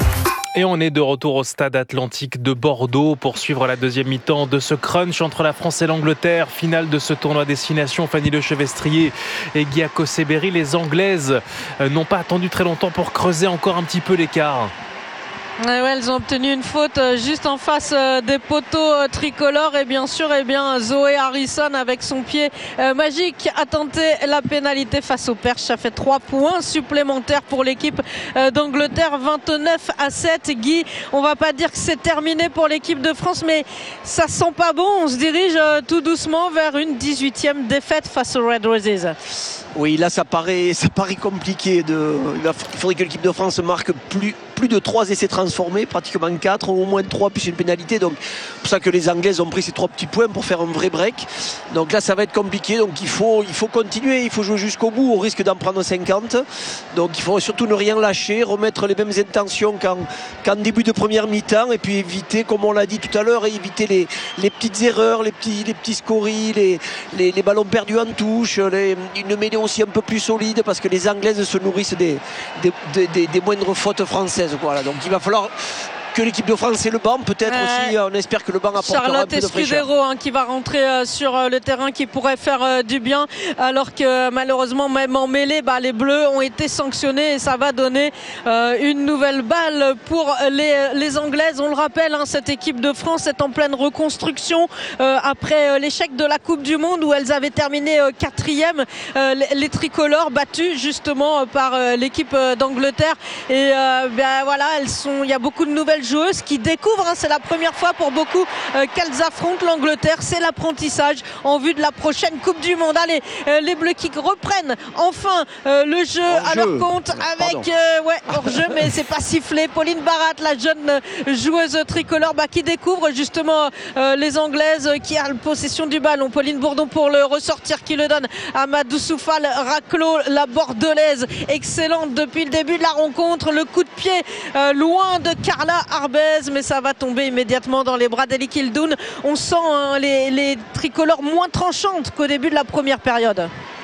[SPEAKER 3] Et on est de retour au stade Atlantique de Bordeaux pour suivre la deuxième mi-temps de ce crunch entre la France et l'Angleterre. Finale de ce tournoi destination. Fanny Lechevestrier et Guy Akoseberi. Les Anglaises n'ont pas attendu très longtemps pour creuser encore un petit peu l'écart.
[SPEAKER 4] Ouais, ouais, elles ont obtenu une faute juste en face des poteaux tricolores et bien sûr eh bien, Zoé Harrison avec son pied magique a tenté la pénalité face aux Perches. Ça fait trois points supplémentaires pour l'équipe d'Angleterre, vingt-neuf à sept. Guy, on va pas dire que c'est terminé pour l'équipe de France, mais ça sent pas bon. On se dirige tout doucement vers une dix-huitième défaite face aux Red Roses.
[SPEAKER 5] Oui, là ça paraît, ça paraît compliqué. De... Il faudrait que l'équipe de France marque plus, plus de trois essais transformés, pratiquement quatre, au moins trois, puis une pénalité. Donc c'est pour ça que les Anglaises ont pris ces trois petits points pour faire un vrai break. Donc là ça va être compliqué. Donc il faut, il faut continuer, il faut jouer jusqu'au bout, au risque d'en prendre cinquante. Donc il faut surtout ne rien lâcher, remettre les mêmes intentions qu'en, qu'en début de première mi-temps, et puis éviter, comme on l'a dit tout à l'heure, éviter les, les petites erreurs, les petits, les petits scories, les, les, les ballons perdus en touche, les, une mêlée aussi un peu plus solide, parce que les Anglaises se nourrissent des, des, des, des, des moindres fautes françaises. Voilà. Donc il va falloir que l'équipe de France ait le banc, peut-être euh, aussi, on espère que le banc apportera
[SPEAKER 4] Charlotte
[SPEAKER 5] un peu de fraîcheur.
[SPEAKER 4] Escudero hein, qui va rentrer euh, sur euh, le terrain, qui pourrait faire euh, du bien, alors que malheureusement même en mêlée, bah, les Bleus ont été sanctionnés et ça va donner euh, une nouvelle balle pour les, les Anglaises. On le rappelle, hein, cette équipe de France est en pleine reconstruction euh, après euh, l'échec de la Coupe du Monde où elles avaient terminé euh, quatrième, euh, les, les tricolores battus justement euh, par euh, l'équipe euh, d'Angleterre, et euh, ben, voilà, elles sont, il y a beaucoup de nouvelles joueuses qui découvrent, hein, c'est la première fois pour beaucoup euh, qu'elles affrontent l'Angleterre. C'est l'apprentissage en vue de la prochaine Coupe du Monde. Allez, euh, les Bleus qui reprennent enfin euh, le jeu hors à jeu. Leur compte avec euh, ouais, hors jeu, mais c'est pas sifflé. Pauline Barat, la jeune joueuse tricolore, bah, qui découvre justement euh, les Anglaises, qui a la possession du ballon. Pauline Bourdon pour le ressortir, qui le donne à Madou Soufal Raclo, la bordelaise, excellente depuis le début de la rencontre. Le coup de pied euh, loin de Carla Arbez, mais ça va tomber immédiatement dans les bras d'Eli Kildoun. On sent hein, les, les tricolores moins tranchantes qu'au début de la première période.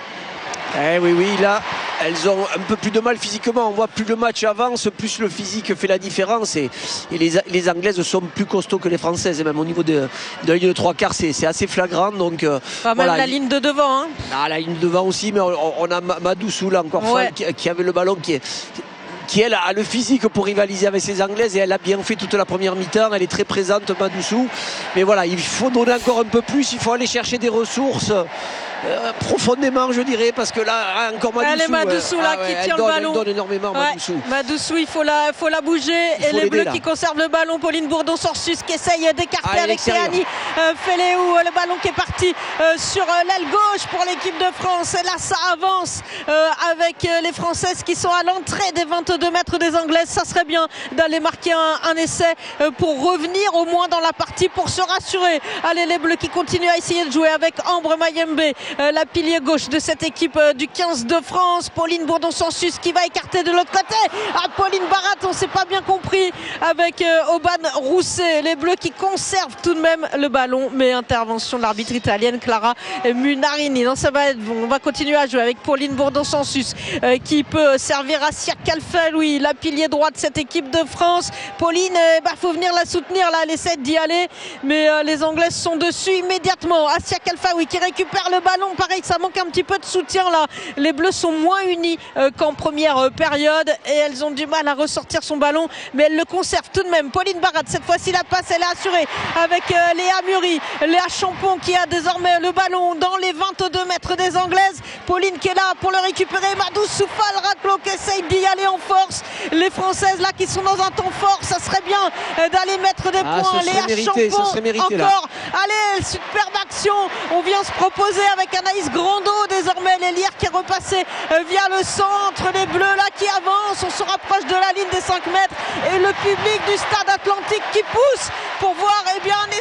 [SPEAKER 5] Eh oui, oui, là, elles ont un peu plus de mal physiquement. On voit plus le match avance, plus le physique fait la différence. Et, et les, les Anglaises sont plus costauds que les Françaises. Et même au niveau de, de la ligne de trois quarts, c'est, c'est assez flagrant. Donc, euh,
[SPEAKER 4] Pas
[SPEAKER 5] voilà.
[SPEAKER 4] Même la ligne de devant. Hein.
[SPEAKER 5] Ah, la ligne de devant aussi, mais on, on a Madou Soula encore
[SPEAKER 4] ouais.
[SPEAKER 5] qui, qui avait le ballon qui est. qui elle a le physique pour rivaliser avec ses Anglaises, et elle a bien fait toute la première mi-temps. Elle est très présente, Madoussou, mais voilà, il faut donner encore un peu plus, il faut aller chercher des ressources euh, profondément, je dirais, parce que là encore Madoussou,
[SPEAKER 4] elle est Madoussou là, ah ouais, qui tient
[SPEAKER 5] donne,
[SPEAKER 4] le ballon,
[SPEAKER 5] elle donne énormément.
[SPEAKER 4] ouais.
[SPEAKER 5] Madoussou
[SPEAKER 4] Madoussou, il faut la, faut la bouger, et les Bleus là. Qui conservent le ballon. Pauline Bourdon-Sorsus qui essaye d'écarter ah, avec Théani euh, Féléou, le ballon qui est parti euh, sur euh, l'aile gauche pour l'équipe de France, et là ça avance euh, avec euh, les Françaises qui sont à l'entrée des vingt-deux mètres des Anglaises. Ça serait bien d'aller marquer un, un essai euh, pour revenir au moins dans la partie, pour se rassurer. Allez, les Bleus qui continuent à essayer de jouer avec Ambre Mayembe, euh, la pilier gauche de cette équipe euh, du quinze de France. Pauline Bourdon-Sansus qui va écarter de l'autre côté. Ah, Pauline Barat, on ne s'est pas bien compris avec euh, Aubane Rousset. Les Bleus qui conservent tout de même le ballon, mais intervention de l'arbitre italienne Clara Munarini. Non, ça va être bon. On va continuer à jouer avec Pauline Bourdon-Sansus euh, qui peut servir à Sia Kalfeloui, la pilier droit de cette équipe de France. Pauline, il euh, bah, faut venir la soutenir là, elle essaie d'y aller, mais euh, les Anglaises sont dessus immédiatement. Asia Kalfaoui qui récupère le ballon, pareil, ça manque un petit peu de soutien là. Les Bleus sont moins unis euh, qu'en première euh, période, et elles ont du mal à ressortir son ballon, mais elles le conservent tout de même. Pauline Barat, cette fois-ci la passe elle est assurée avec euh, Léa Muri, Léa Champon qui a désormais le ballon dans les vingt-deux mètres des Anglaises. Pauline qui est là pour le récupérer. Madou Soufal Raclo qui essaye d'y aller en force. Les Françaises là qui sont dans un temps fort, ça serait bien euh, d'aller mettre des
[SPEAKER 5] ah,
[SPEAKER 4] points. Léa
[SPEAKER 5] mérité,
[SPEAKER 4] Champon
[SPEAKER 5] mérité,
[SPEAKER 4] encore
[SPEAKER 5] là.
[SPEAKER 4] Allez, superbe action. On vient se proposer avec Anaïs Grandeau désormais. L'Hélière qui est repassé euh, via le centre. Les Bleus là qui avancent, on se rapproche de la ligne des cinq mètres, et le public du stade Atlantique qui pousse pour voir eh bien, un essai tricolore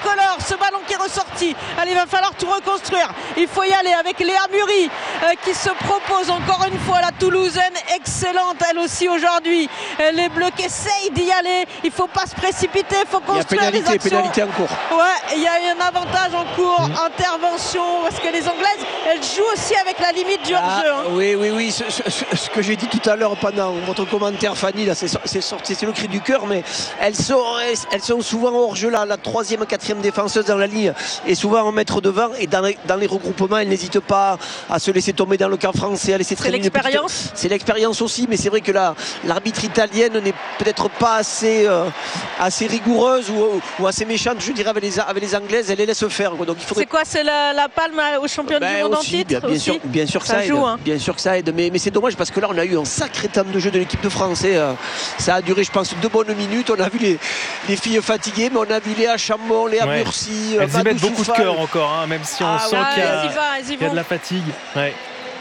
[SPEAKER 4] tricolore. Ce ballon qui est ressorti. Allez, il va falloir tout reconstruire. Il faut y aller avec Léa Muri euh, qui se propose encore une fois. La Toulousaine excellente elle aussi aujourd'hui. Les Bleus qui essayent d'y aller. Il ne faut pas se précipiter. Il faut construire
[SPEAKER 5] il y a pénalité,
[SPEAKER 4] les actions.
[SPEAKER 5] pénalité en cours.
[SPEAKER 4] Ouais, il y a eu un avantage en cours. Mmh. Intervention. Parce que les Anglaises, elles jouent aussi avec la limite du hors-jeu.
[SPEAKER 5] Ah, hein. Oui, oui, oui. Ce, ce, ce que j'ai dit tout à l'heure pendant votre commentaire, Fanny, là, c'est, c'est sorti, c'est le cri du cœur, mais elles sont, elles sont souvent hors-jeu là. La troisième, quatrième défenseuse dans la ligne est souvent en mettre devant. Et dans les, dans les regroupements, elles n'hésitent pas à se laisser tomber dans le camp français, à laisser traîner.
[SPEAKER 4] C'est l'expérience.
[SPEAKER 5] Petite... C'est l'expérience aussi, mais c'est vrai que là, l'arbitre italienne n'est peut-être pas assez, euh, assez rigoureuse ou, ou assez méchante, je dirais, avec les, avec les Anglaises. Elle les laisse faire. Donc il faudrait...
[SPEAKER 4] C'est quoi? C'est la, la palme au championnat ben du monde
[SPEAKER 5] aussi,
[SPEAKER 4] en titre
[SPEAKER 5] bien, bien
[SPEAKER 4] aussi.
[SPEAKER 5] sûr, bien sûr que ça, ça
[SPEAKER 4] joue,
[SPEAKER 5] aide.
[SPEAKER 4] Hein.
[SPEAKER 5] Bien sûr que ça aide. Mais, mais c'est dommage parce que là, on a eu un sacré temps de jeu de l'équipe de France. Et, euh, ça a duré, je pense, deux bonnes minutes. On a vu les, les filles fatiguées, mais on a vu Léa Chambon, Léa ouais. Murcy.
[SPEAKER 3] Elles y mettent beaucoup de cœur encore, hein, même si on
[SPEAKER 4] ah,
[SPEAKER 3] sent
[SPEAKER 4] ouais,
[SPEAKER 3] qu'il y a,
[SPEAKER 4] y va,
[SPEAKER 3] y a de la fatigue. Ouais.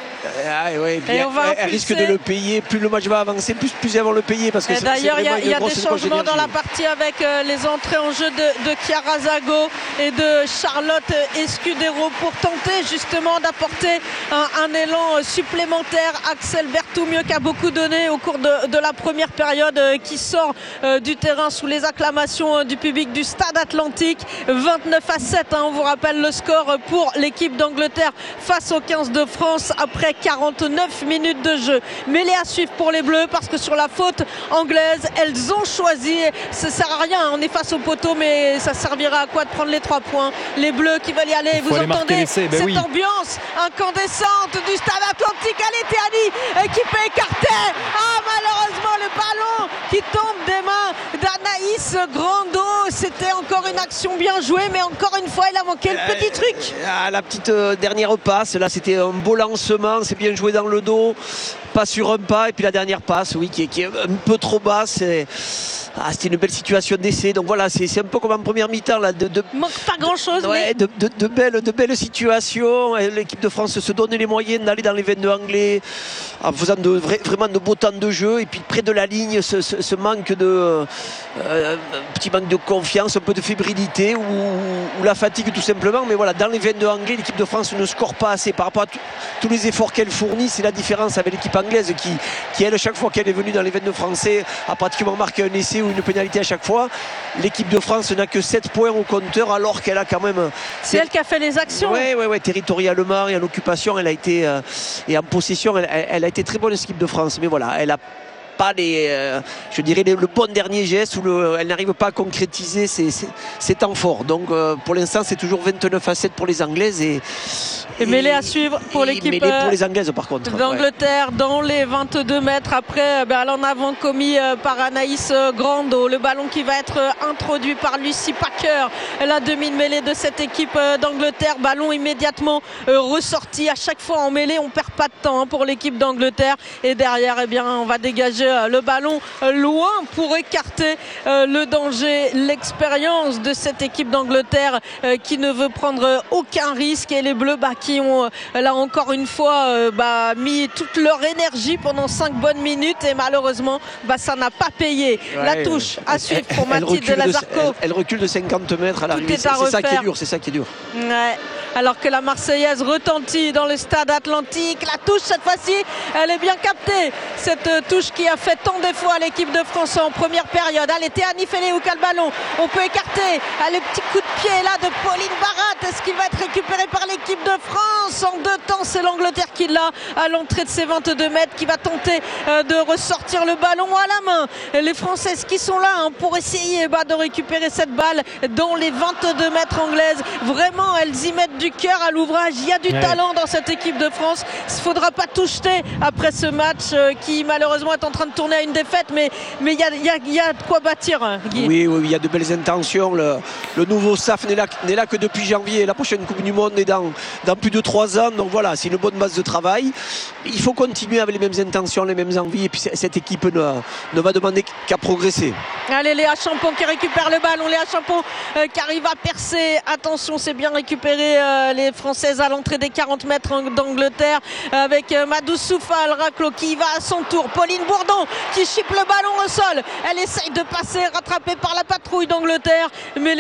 [SPEAKER 5] Ah, ouais, bien, elle, elle risque de le payer. Plus le match va avancer, plus, plus elles vont le payer. Parce que c'est,
[SPEAKER 4] d'ailleurs, il y a, y a des changements
[SPEAKER 5] d'énergie.
[SPEAKER 4] Dans la partie avec euh, les entrées en jeu de, de Chiara Zago et de Charlotte Escudero pour tenter justement d'apporter un, un élan supplémentaire. Axel Berthoumieux qui a beaucoup donné au cours de, de la première période, euh, qui sort euh, du terrain sous les acclamations euh, du public du Stade Atlantique. vingt-neuf à sept, hein, on vous rappelle le score pour l'équipe d'Angleterre face aux quinze de France après quarante-neuf minutes de jeu. Mêlée à suivre pour les Bleus parce que sur la faute anglaise, elles ont choisi. Ça sert à rien, on est face au poteau, mais ça servira à quoi de prendre les trois points? Les Bleus qui veulent y aller. Vous entendez ben cette oui. ambiance incandescente du Stade Atlantique. Allez, Théani qui peut écarter. Ah, malheureusement, le ballon qui tombe des mains d'Anaïs Grando. C'était encore une action bien jouée, mais encore une fois, il a manqué le petit truc.
[SPEAKER 5] Ah, la petite euh, dernière passe, là, c'était un beau lancement. C'est bien joué dans le dos, pas sur un pas, et puis la dernière passe, oui, qui est, qui est un peu trop basse. Et... Ah, c'était une belle situation d'essai. Donc voilà, c'est, c'est un peu comme en première mi-temps là, de, de
[SPEAKER 4] manque pas grand chose,
[SPEAKER 5] ouais,
[SPEAKER 4] mais
[SPEAKER 5] de, de, de belles, de belles situations. L'équipe de France se donne les moyens d'aller dans les vingt-deux anglais en faisant de, vraiment de beaux temps de jeu. Et puis près de la ligne, ce, ce, ce manque de euh, un petit manque de confiance, un peu de fébrilité ou, ou la fatigue tout simplement. Mais voilà, dans les vingt-deux anglais, l'équipe de France ne score pas assez par rapport à tout, tous les efforts qu'elle fournit. C'est la différence avec l'équipe anglaise qui, qui elle, chaque fois qu'elle est venue dans les vingt-deux français, a pratiquement marqué un essai ou une pénalité à chaque fois. L'équipe de France n'a que sept points au compteur alors qu'elle a quand même...
[SPEAKER 4] C'est elle qui a fait les actions.
[SPEAKER 5] Oui, ouais, ouais, territorialement et en occupation, elle a été euh, et en possession, elle, elle a été très bonne, l'équipe de France. Mais voilà, elle a pas les, euh, je dirais les, le bon dernier geste où le, elle n'arrive pas à concrétiser ses, ses, ses temps forts. Donc euh, pour l'instant, c'est toujours vingt-neuf à sept pour les Anglaises et
[SPEAKER 4] Et mêlée à suivre pour l'équipe
[SPEAKER 5] pour les Anglaises par contre
[SPEAKER 4] d'Angleterre ouais. Dans les vingt-deux mètres après ben, l'en avant commis par Anaïs Grando, le ballon qui va être introduit par Lucy Packer, la demi-mêlée de cette équipe d'Angleterre. Ballon immédiatement ressorti. À chaque fois en mêlée on perd pas de temps pour l'équipe d'Angleterre et derrière eh bien, on va dégager le ballon loin pour écarter le danger. L'expérience de cette équipe d'Angleterre qui ne veut prendre aucun risque et les Bleus bah, qui ont là encore une fois euh, bah, mis toute leur énergie pendant cinq bonnes minutes et malheureusement bah, ça n'a pas payé. Ouais, la touche à suivre pour Mathilde Lazarco.
[SPEAKER 5] Elle, elle recule de cinquante mètres à l'arrivée. C'est, c'est ça qui est dur, c'est ça qui est dur.
[SPEAKER 4] Ouais. Alors que la Marseillaise retentit dans le Stade Atlantique. La touche cette fois-ci, elle est bien captée. Cette touche qui a fait tant d'efforts à l'équipe de France en première période. Allez, Théani Félé ou quel ballon? On peut écarter. Allez, petit coup de pied là de Pauline Barat. Est-ce qu'il va être récupéré par l'équipe de France? En deux temps, c'est l'Angleterre qui l'a à l'entrée de ses vingt-deux mètres, qui va tenter euh, de ressortir le ballon à la main. Les Françaises qui sont là hein, pour essayer bah, de récupérer cette balle dans les vingt-deux mètres anglaises. Vraiment, elles y mettent du cœur à l'ouvrage. Il y a du ouais. talent dans cette équipe de France. Il ne faudra pas tout jeter après ce match euh, qui malheureusement est en train de tourner à une défaite, mais mais il y a, y, a, y a de quoi bâtir, hein, Guy.
[SPEAKER 5] Oui, oui, il y a de belles intentions. Le, le nouveau staff n'est là, n'est là que depuis janvier. La prochaine Coupe du Monde est dans, dans plus de trois ans. Donc voilà, c'est une bonne base de travail. Il faut continuer avec les mêmes intentions, les mêmes envies. Et puis cette équipe ne, ne va demander qu'à progresser.
[SPEAKER 4] Allez, Léa Champon qui récupère le ballon. Léa Champon euh, qui arrive à percer. Attention, c'est bien récupéré. Euh, les Françaises à l'entrée des quarante mètres d'Angleterre avec euh, Madou Soufal Raclo qui va à son tour. Pauline Bourdon qui chipe le ballon au sol. Elle essaye de passer, rattrapée par la patrouille d'Angleterre. Mais les Françaises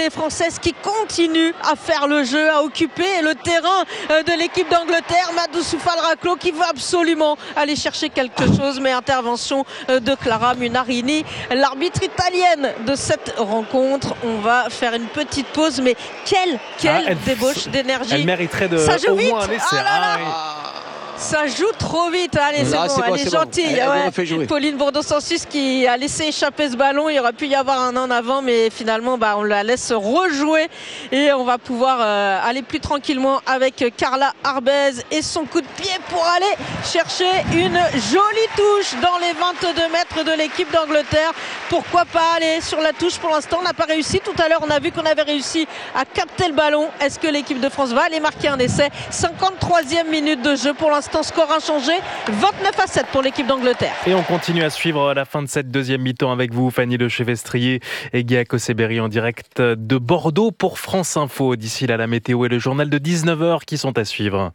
[SPEAKER 4] Hernandez qui continue à faire le jeu, à occuper le terrain de l'équipe d'Angleterre. Madou Soufal Raclo qui veut absolument aller chercher quelque chose, mais intervention de Clara Munarini, l'arbitre italienne de cette rencontre. On va faire une petite pause, mais quelle, quelle ah, elle, débauche d'énergie.
[SPEAKER 3] Elle mériterait de
[SPEAKER 4] Ça joue
[SPEAKER 3] au
[SPEAKER 4] vite.
[SPEAKER 3] moins un essai.
[SPEAKER 4] Ah là là.
[SPEAKER 3] Ah, oui.
[SPEAKER 4] Ça joue trop vite. Allez, c'est
[SPEAKER 5] Là,
[SPEAKER 4] bon,
[SPEAKER 5] c'est
[SPEAKER 4] elle
[SPEAKER 5] bon,
[SPEAKER 4] est
[SPEAKER 5] c'est
[SPEAKER 4] gentille.
[SPEAKER 5] Bon. Elle,
[SPEAKER 4] ouais.
[SPEAKER 5] elle jouer.
[SPEAKER 4] Pauline Bourdon-Sansus qui a laissé échapper ce ballon. Il aurait pu y avoir un en avant, mais finalement, bah, on la laisse rejouer et on va pouvoir euh, aller plus tranquillement avec Carla Arbez et son coup de pied pour aller chercher une jolie touche dans les vingt-deux mètres de l'équipe d'Angleterre. Pourquoi pas aller sur la touche? Pour l'instant, on n'a pas réussi. Tout à l'heure, on a vu qu'on avait réussi à capter le ballon. Est-ce que l'équipe de France va aller marquer un essai? cinquante-troisième minute de jeu. Pour l'instant, score inchangé. vingt-neuf à sept pour l'équipe d'Angleterre.
[SPEAKER 3] Et on continue à suivre la fin de cette deuxième mi-temps avec vous, Fanny Lechevestrier et Guy Akoseberi en direct de Bordeaux pour France Info. D'ici là, la météo et le journal de dix-neuf heures qui sont à suivre.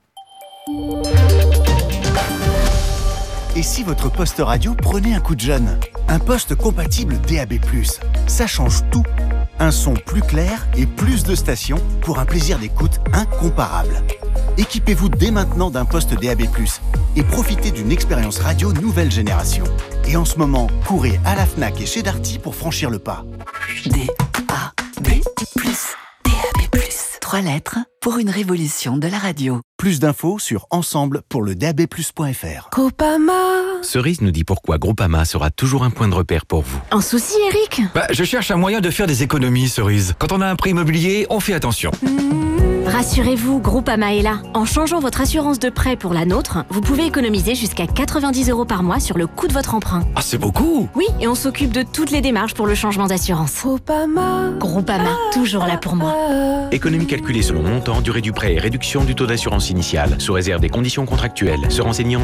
[SPEAKER 2] Et si votre poste radio prenait un coup de jeune? Un poste compatible D A B plus. Ça change tout. Un son plus clair et plus de stations pour un plaisir d'écoute incomparable. Équipez-vous dès maintenant d'un poste D A B plus et profitez d'une expérience radio nouvelle génération. Et en ce moment, courez à la Fnac et chez Darty pour franchir le pas.
[SPEAKER 14] D A B plus. D A B plus. Trois lettres pour une révolution de la radio.
[SPEAKER 2] Plus d'infos sur ensemble pour le D A B plus point F R.
[SPEAKER 15] Groupama.
[SPEAKER 13] Cerise nous dit pourquoi Groupama sera toujours un point de repère pour vous.
[SPEAKER 12] Un souci, Eric?
[SPEAKER 21] Bah, je cherche un moyen de faire des économies, Cerise. Quand on a un prêt immobilier, on fait attention.
[SPEAKER 12] Rassurez-vous, Groupama est là. En changeant votre assurance de prêt pour la nôtre, vous pouvez économiser jusqu'à quatre-vingt-dix euros par mois sur le coût de votre emprunt.
[SPEAKER 21] Ah, c'est beaucoup!
[SPEAKER 12] Oui, et on s'occupe de toutes les démarches pour le changement d'assurance.
[SPEAKER 15] Groupama.
[SPEAKER 12] Groupama, toujours là pour moi.
[SPEAKER 13] Économie calculée selon montant, durée du prêt et réduction du taux d'assurance initiale, sous réserve des conditions contractuelles. Se renseigner en